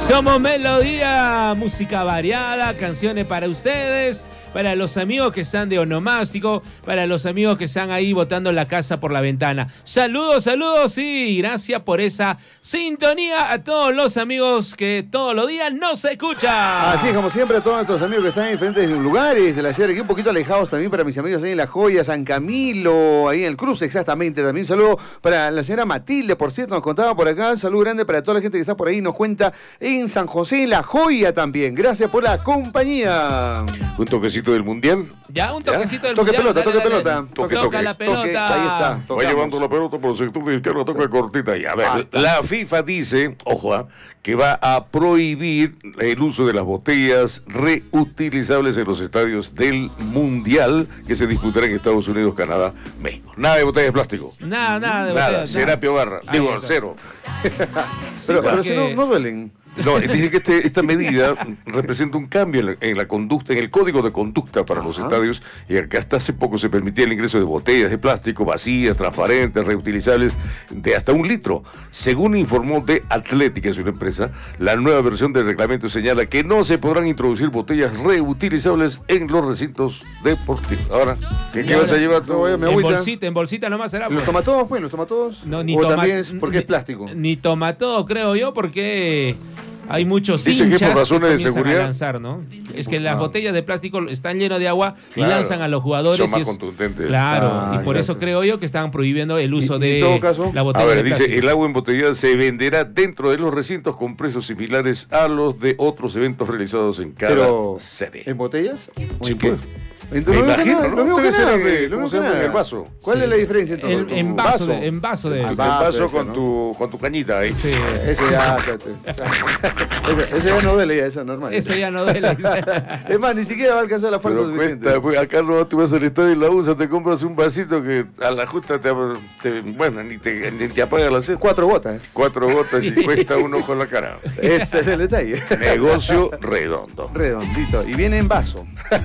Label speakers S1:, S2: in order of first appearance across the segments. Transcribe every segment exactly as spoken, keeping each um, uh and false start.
S1: Somos Melodía, música variada, canciones para ustedes, para los amigos que están de onomástico, para los amigos que están ahí botando la casa por la ventana. Saludos, saludos y gracias por esa sintonía a todos los amigos que todos los días nos escuchan.
S2: Así es, como siempre, a todos nuestros amigos que están en diferentes lugares de la ciudad, aquí un poquito alejados también para mis amigos ahí en La Joya, San Camilo, ahí en el Cruce, exactamente. También un saludo para la señora Matilde, por cierto, nos contaba por acá. Un saludo grande para toda la gente que está por ahí, nos cuenta en San José, La Joya también. Gracias por la compañía.
S3: Un toquecito del mundial.
S1: Ya, un toquecito del
S2: toque
S1: mundial.
S2: Pelota,
S1: Dale,
S2: toque
S1: dale,
S2: pelota,
S1: dale.
S2: toque,
S1: Toca
S2: toque,
S1: la pelota.
S2: toque, ahí está.
S3: Va llevando la pelota por el sector de izquierda, toca cortita y a ver,
S2: Ah,
S3: la FIFA dice, ojo, ah, que va a prohibir el uso de las botellas reutilizables en los estadios del Mundial que se disputará en Estados Unidos, Canadá, México. Nada de botellas de plástico.
S1: Nada, nada de
S3: Nada,
S1: botellas, nada.
S3: Serapio Barra,
S1: Ahí
S3: digo,
S1: está.
S3: cero.
S2: Pero, pero
S1: porque-
S2: si no, no duelen.
S3: No, dice que este, esta medida representa un cambio en la, en la conducta, en el código de conducta para los
S2: Ajá.
S3: estadios, y que hasta hace poco se permitía el ingreso de botellas de plástico vacías, transparentes, reutilizables, de hasta un litro. Según informó The Athletic, es una empresa, la nueva versión del reglamento señala que no se podrán introducir botellas reutilizables en los recintos deportivos. Ahora, ¿qué, qué
S1: Y
S3: vas a
S1: ahora-
S3: llevar tú?
S2: No, voy a- me
S1: En
S2: agüita.
S1: bolsita, en bolsita nomás será.
S2: ¿Los
S1: pues.
S2: toma todos, pues? ¿Los toma todos?
S1: No, ni
S2: ¿O
S1: toma,
S2: también es porque
S1: ni-
S2: es plástico?
S1: Ni toma todo, creo yo, porque hay muchos
S3: Dice que por
S1: hinchas
S3: razones de
S1: comienzan
S3: seguridad.
S1: a lanzar, ¿no? Es que las
S2: Ah.
S1: botellas de plástico están llenas de agua
S3: Claro.
S1: y lanzan a los jugadores.
S3: Son
S1: y
S3: más
S1: es-
S3: contundentes.
S1: Claro,
S2: Ah,
S1: y por
S2: exacto.
S1: eso creo yo que están prohibiendo el uso
S2: Y- y
S1: de
S2: en todo caso-
S1: la
S3: A
S1: botella
S3: ver,
S1: de
S3: dice,
S1: plástico.
S3: el agua embotellada se venderá dentro de los recintos con precios similares a los de otros eventos realizados en cada
S2: Pero,
S3: sede.
S2: ¿en botellas? ¿O
S3: Sí,
S2: en qué?
S3: pues.
S2: Entonces,
S3: Me
S2: lo mismo
S3: imagino,
S2: que
S3: ¿no?
S2: Lo mismo que
S3: Debe ser
S2: nada,
S3: el-
S2: lo
S3: ¿cómo
S2: mismo
S3: se
S2: que
S3: llama?
S2: nada.
S3: El vaso.
S2: ¿Cuál
S1: Sí.
S2: es la diferencia entonces?
S1: El- en vaso, de, en vaso de
S2: Ah,
S3: El
S2: vaso
S3: vaso
S2: ese,
S3: con,
S2: ¿no?
S3: tu, con tu cañita ahí.
S1: Sí.
S2: Eso ya... ese, ese ya no duele, ya, eso es normal.
S1: Eso ya no duele.
S2: Es más, ni siquiera va a alcanzar la fuerza
S3: Pero
S2: suficiente.
S3: cuesta, pues, acá no, tú vas al estadio y la usas, te compras un vasito que a la justa te, te- bueno, ni te, ni te apaga la sed.
S2: Cuatro botas.
S3: Cuatro gotas
S1: Sí.
S3: y cuesta un ojo en la cara.
S2: Ese es el detalle.
S3: Negocio redondo.
S2: Redondito. Y viene en vaso.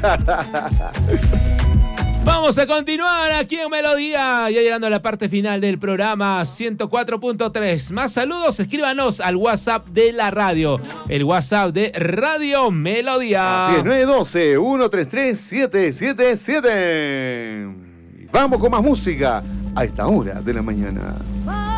S1: Vamos a continuar aquí en Melodía, ya llegando a la parte final del programa ciento cuatro punto tres. Más saludos, escríbanos al WhatsApp de la radio, el WhatsApp de Radio Melodía.
S2: Así es, nueve uno dos, uno tres tres, siete siete siete. Vamos con más música a esta hora de la mañana.